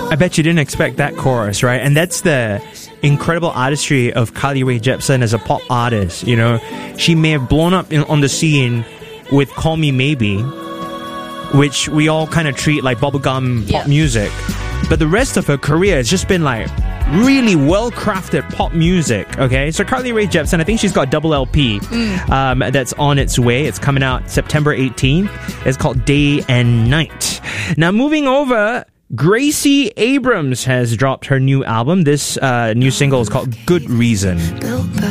I bet you didn't expect that chorus, right? And that's the incredible artistry of Carly Rae Jepsen as a pop artist, you know. She may have blown up on the scene with Call Me Maybe, which we all kind of treat like bubblegum pop music. But the rest of her career has just been like really well-crafted pop music, okay? So Carly Rae Jepsen, I think she's got a double LP that's on its way. It's coming out September 18th. It's called Day and Night. Now, moving over, Gracie Abrams has dropped her new album. This new single is called Good Reason.